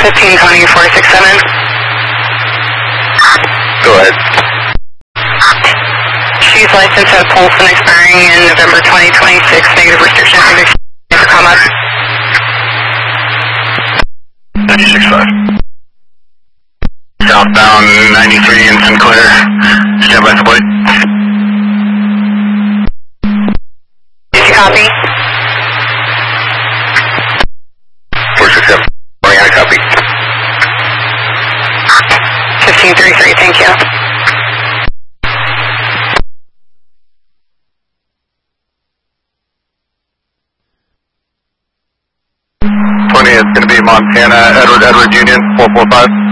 1520-467. Go ahead. She's licensed at Polson expiring in November 2026. Negative restriction index for comma. 96.5. Southbound 93 in Sinclair. Stand by for plate. Did you copy? 467. Mariana, copy. 1533, thank you. It's going to be Montana, Edward Union, 445.